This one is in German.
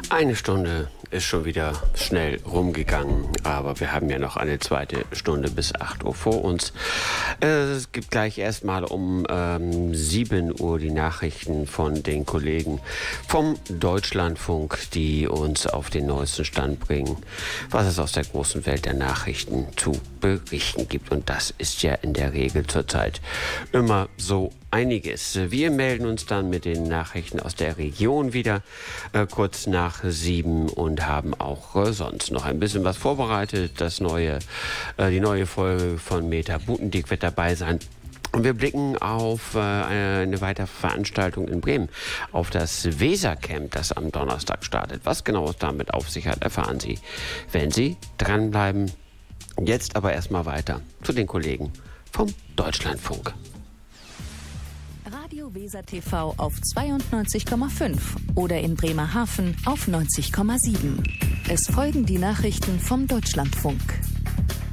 Eine Stunde ist schon wieder schnell rumgegangen, aber wir haben ja noch eine zweite Stunde bis 8 Uhr vor uns. Es gibt gleich erstmal um 7 Uhr die Nachrichten von den Kollegen vom Deutschlandfunk, die uns auf den neuesten Stand bringen, was es aus der großen Welt der Nachrichten zu berichten gibt. Und das ist ja in der Regel zurzeit immer so einiges. Wir melden uns dann mit den Nachrichten aus der Region wieder kurz nach 7 und haben auch sonst noch ein bisschen was vorbereitet. Die neue Folge von Meta Butendiek wird dabei sein. Und wir blicken auf eine weitere Veranstaltung in Bremen, auf das Wesercamp, das am Donnerstag startet. Was genau es damit auf sich hat, erfahren Sie, wenn Sie dranbleiben. Jetzt aber erstmal weiter zu den Kollegen vom Deutschlandfunk. Radio Weser TV auf 92,5 oder in Bremerhaven auf 90,7. Es folgen die Nachrichten vom Deutschlandfunk.